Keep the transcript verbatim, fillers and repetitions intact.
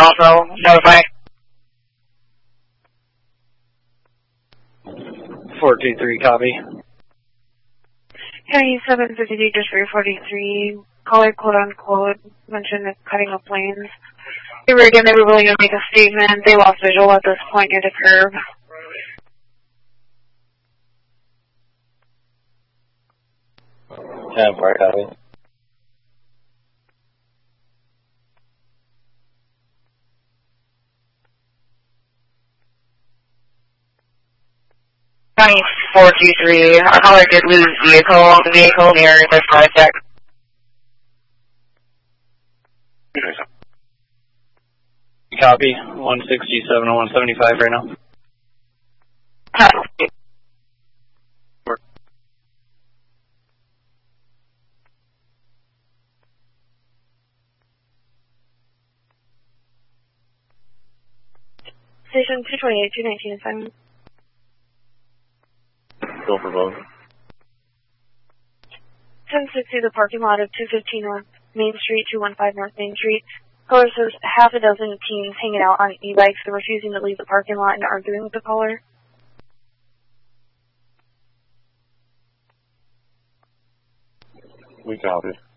also notify. four two three, copy. County seven fifty-two, District forty-three, caller quote unquote mentioned the cutting of lanes. They were again, they were willing to make a statement. They lost visual at this point near the curb. ten four, copy. County four two three, our caller did lose vehicle, the vehicle near the side deck. Copy. one sixty-seven oh one seventy-five right now. Copy. Station two twenty-eight, two nineteen, seven. Go for both. ten sixty, the parking lot of two fifteen North Main Street, two one five North Main Street. Caller says half a dozen teens hanging out on e-bikes and refusing to leave the parking lot and arguing with the caller. We copy.